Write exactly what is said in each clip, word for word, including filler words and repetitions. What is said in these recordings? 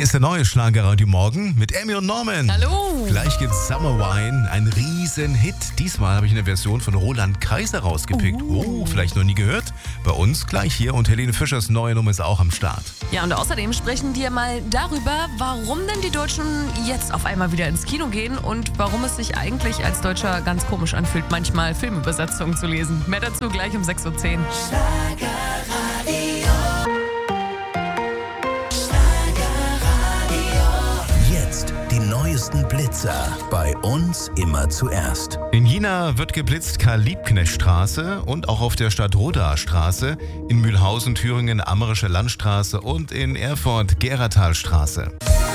ist der neue Schlagerradio Morgen mit Emmy und Norman. Hallo. Gleich gibt's Summer Wine, ein Riesenhit. Diesmal habe ich eine Version von Roland Kaiser rausgepickt. Uh. Oh, vielleicht noch nie gehört? Bei uns gleich hier und Helene Fischers neue Nummer ist auch am Start. Ja, und außerdem sprechen wir mal darüber, warum denn die Deutschen jetzt auf einmal wieder ins Kino gehen und warum es sich eigentlich als Deutscher ganz komisch anfühlt, manchmal Filmübersetzungen zu lesen. Mehr dazu gleich um sechs Uhr zehn. Jetzt die neuesten Blitzer. Bei uns immer zuerst. In Jena wird geblitzt Karl-Liebknecht-Straße und auch auf der Stadt-Roda-Straße, in Mühlhausen, Thüringen, Ammerische Landstraße und in Erfurt Geratalstraße.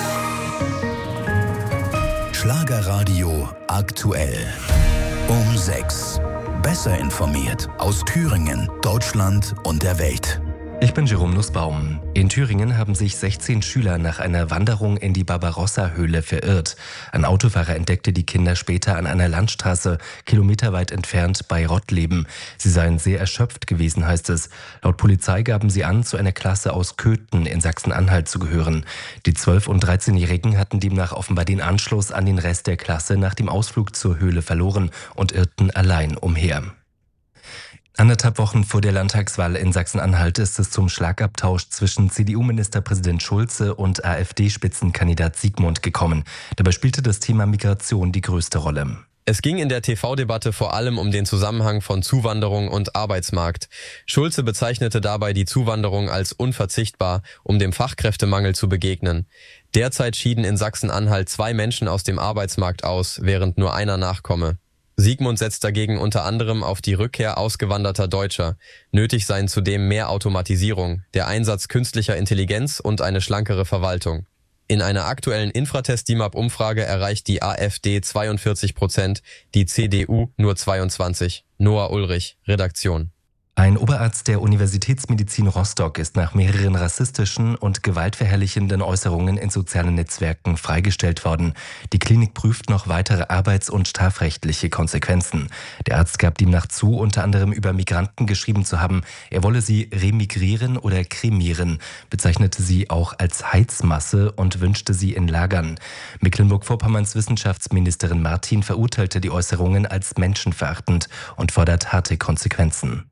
Schlagerradio aktuell. Um sechs. Besser informiert aus Thüringen, Deutschland und der Welt. Ich bin Jerome Nussbaum. In Thüringen haben sich sechzehn Schüler nach einer Wanderung in die Barbarossa-Höhle verirrt. Ein Autofahrer entdeckte die Kinder später an einer Landstraße, kilometerweit entfernt bei Rottleben. Sie seien sehr erschöpft gewesen, heißt es. Laut Polizei gaben sie an, zu einer Klasse aus Köthen in Sachsen-Anhalt zu gehören. Die zwölf- und dreizehnjährigen hatten demnach offenbar den Anschluss an den Rest der Klasse nach dem Ausflug zur Höhle verloren und irrten allein umher. Anderthalb Wochen vor der Landtagswahl in Sachsen-Anhalt ist es zum Schlagabtausch zwischen C D U-Ministerpräsident Schulze und AfD-Spitzenkandidat Siegmund gekommen. Dabei spielte das Thema Migration die größte Rolle. Es ging in der T V-Debatte vor allem um den Zusammenhang von Zuwanderung und Arbeitsmarkt. Schulze bezeichnete dabei die Zuwanderung als unverzichtbar, um dem Fachkräftemangel zu begegnen. Derzeit schieden in Sachsen-Anhalt zwei Menschen aus dem Arbeitsmarkt aus, während nur einer nachkomme. Siegmund setzt dagegen unter anderem auf die Rückkehr ausgewanderter Deutscher. Nötig seien zudem mehr Automatisierung, der Einsatz künstlicher Intelligenz und eine schlankere Verwaltung. In einer aktuellen Infratest-D I M A P-Umfrage erreicht die AfD zweiundvierzig Prozent, die C D U nur zweiundzwanzig. Noah Ulrich, Redaktion. Ein Oberarzt der Universitätsmedizin Rostock ist nach mehreren rassistischen und gewaltverherrlichenden Äußerungen in sozialen Netzwerken freigestellt worden. Die Klinik prüft noch weitere arbeits- und strafrechtliche Konsequenzen. Der Arzt gab demnach zu, unter anderem über Migranten geschrieben zu haben, er wolle sie remigrieren oder kremieren, bezeichnete sie auch als Heizmasse und wünschte sie in Lagern. Mecklenburg-Vorpommerns Wissenschaftsministerin Martin verurteilte die Äußerungen als menschenverachtend und fordert harte Konsequenzen.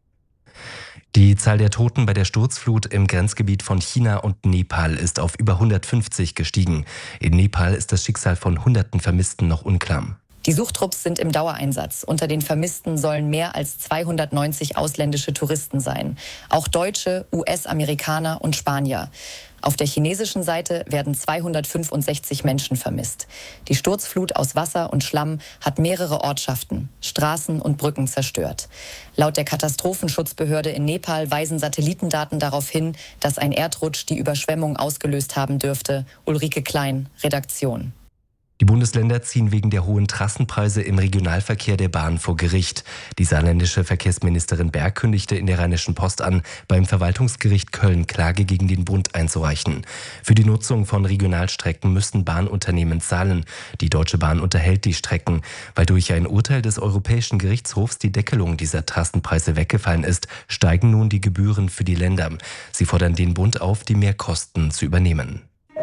Die Zahl der Toten bei der Sturzflut im Grenzgebiet von China und Nepal ist auf über hundertfünfzig gestiegen. In Nepal ist das Schicksal von hunderten Vermissten noch unklar. Die Suchtrupps sind im Dauereinsatz. Unter den Vermissten sollen mehr als zweihundertneunzig ausländische Touristen sein. Auch Deutsche, U S-Amerikaner und Spanier. Auf der chinesischen Seite werden zweihundertfünfundsechzig Menschen vermisst. Die Sturzflut aus Wasser und Schlamm hat mehrere Ortschaften, Straßen und Brücken zerstört. Laut der Katastrophenschutzbehörde in Nepal weisen Satellitendaten darauf hin, dass ein Erdrutsch die Überschwemmung ausgelöst haben dürfte. Ulrike Klein, Redaktion. Die Bundesländer ziehen wegen der hohen Trassenpreise im Regionalverkehr der Bahn vor Gericht. Die saarländische Verkehrsministerin Berg kündigte in der Rheinischen Post an, beim Verwaltungsgericht Köln Klage gegen den Bund einzureichen. Für die Nutzung von Regionalstrecken müssen Bahnunternehmen zahlen. Die Deutsche Bahn unterhält die Strecken. Weil durch ein Urteil des Europäischen Gerichtshofs die Deckelung dieser Trassenpreise weggefallen ist, steigen nun die Gebühren für die Länder. Sie fordern den Bund auf, die Mehrkosten zu übernehmen.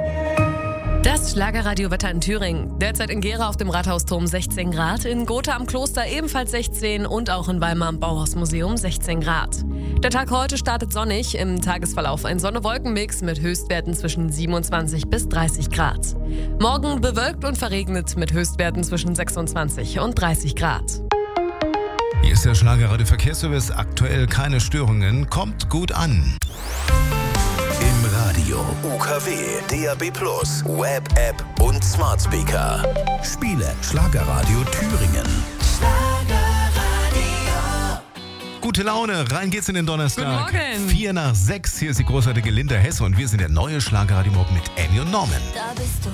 Das Schlagerradiowetter in Thüringen. Derzeit in Gera auf dem Rathausturm sechzehn Grad, in Gotha am Kloster ebenfalls sechzehn und auch in Weimar am Bauhausmuseum sechzehn Grad. Der Tag heute startet sonnig, im Tagesverlauf ein Sonne-Wolken-Mix mit Höchstwerten zwischen siebenundzwanzig bis dreißig Grad. Morgen bewölkt und verregnet mit Höchstwerten zwischen sechsundzwanzig und dreißig Grad. Hier ist der Schlagerradio Verkehrsservice. Aktuell keine Störungen. Kommt gut an. Im Radio, U K W, D A B plus, Web-App und Smart Speaker. Spiele Schlagerradio Thüringen. Schlagerradio. Gute Laune, rein geht's in den Donnerstag. Guten Morgen. Vier nach sechs, hier ist die großartige Linda Hesse und wir sind der neue Schlagerradio Morgen mit Emmy und Norman. Da bist du.